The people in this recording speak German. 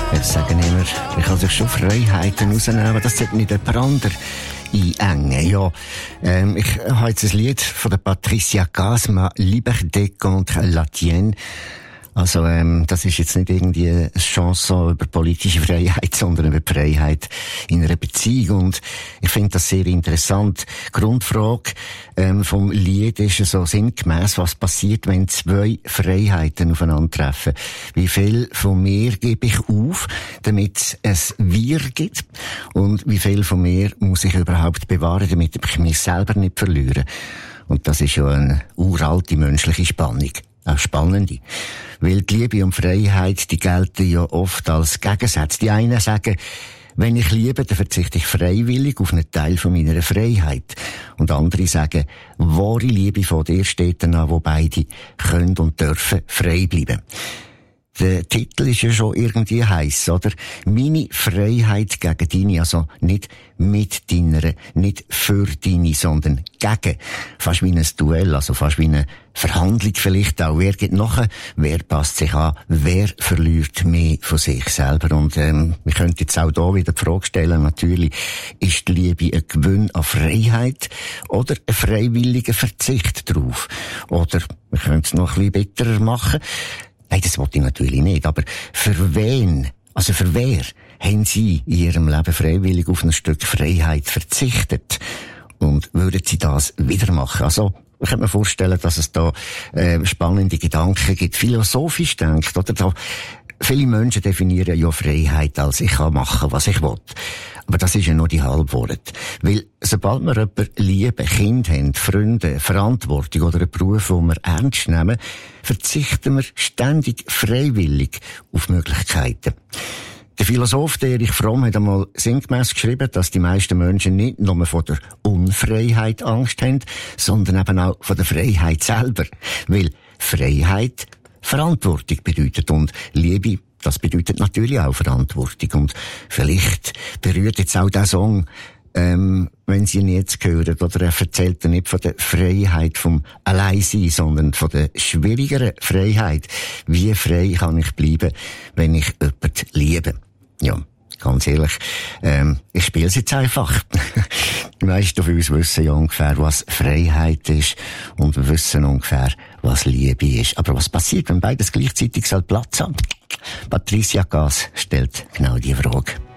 Ich sage immer, ich kann sich schon Freiheiten rausnehmen, aber das sollte nicht jemand anderes einengen. Ja, ich habe jetzt ein Lied von der Patricia Cass, «Ma liberté contre la tienne». Also, das ist jetzt nicht irgendwie eine Chanson über politische Freiheit, sondern über die Freiheit in einer Beziehung. Und ich finde das sehr interessant. Die Grundfrage vom Lied ist so sinngemäss, was passiert, wenn zwei Freiheiten aufeinandertreffen. Wie viel von mir gebe ich auf, damit es Wir gibt? Und wie viel von mir muss ich überhaupt bewahren, damit ich mich selber nicht verliere? Und das ist ja eine uralte menschliche Spannung. Auch spannende. Weil die Liebe und Freiheit, die gelten ja oft als Gegensätze. Die einen sagen, wenn ich liebe, dann verzichte ich freiwillig auf einen Teil von meiner Freiheit. Und andere sagen, wahre Liebe von dir steht dann an, wo beide können und dürfen frei bleiben. Der Titel ist ja schon irgendwie heiss, oder? Meine Freiheit gegen deine, also nicht mit deiner, nicht für deine, sondern gegen. Fast wie ein Duell, also fast wie eine Verhandlung vielleicht auch. Wer geht nachher? Wer passt sich an? Wer verliert mehr von sich selber? Und wir können jetzt auch hier wieder die Frage stellen, natürlich, ist die Liebe ein Gewinn an Freiheit oder ein freiwilliger Verzicht drauf? Oder wir können es noch ein bisschen bitterer machen. Nein, das wollte ich natürlich nicht. Aber für wen, also für wer, haben Sie in Ihrem Leben freiwillig auf ein Stück Freiheit verzichtet? Und würden Sie das wieder machen? Also, ich kann mir vorstellen, dass es da spannende Gedanken gibt, philosophisch denkt, oder? Da, viele Menschen definieren ja Freiheit als ich kann machen, was ich will. Aber das ist ja nur die Halbwahrheit. Weil, sobald wir jemanden lieben, Kinder haben, Freunde, Verantwortung oder einen Beruf, den wir ernst nehmen, verzichten wir ständig freiwillig auf Möglichkeiten. Der Philosoph Erich Fromm hat einmal sinngemäss geschrieben, dass die meisten Menschen nicht nur von der Unfreiheit Angst haben, sondern eben auch von der Freiheit selber. Weil Freiheit Verantwortung bedeutet und Liebe, das bedeutet natürlich auch Verantwortung. Und vielleicht berührt jetzt auch der Song, wenn Sie ihn jetzt hören, oder er erzählt nicht von der Freiheit vom Alleinsein, sondern von der schwierigeren Freiheit. Wie frei kann ich bleiben, wenn ich jemanden liebe? Ja, ganz ehrlich, ich spiele es jetzt einfach. Die meisten von uns wissen ja ungefähr, was Freiheit ist und wir wissen ungefähr, was Liebe ist. Aber was passiert, wenn beides gleichzeitig Platz haben? Patricia Cass stellt genau die Frage.